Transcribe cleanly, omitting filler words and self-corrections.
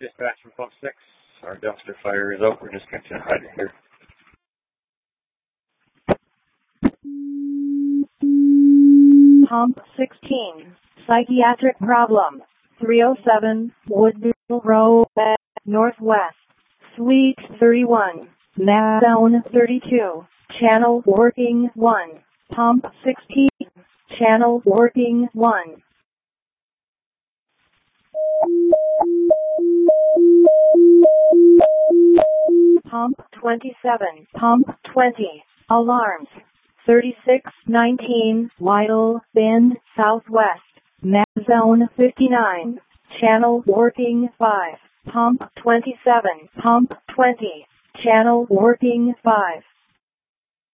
Dispatch from pump 6. Our dumpster fire is out. We're just going to hide it here. Pump 16. Psychiatric problem. 307 Woodville Road, Northwest. Suite 31. Zone 32. Channel working 1. Pump 16. Channel working 1. Pump 27. Pump 20. Alarms. 3619 Whittle Bend Southwest. Zone 59. Channel working 5. Pump 27. Pump 20. Channel working 5.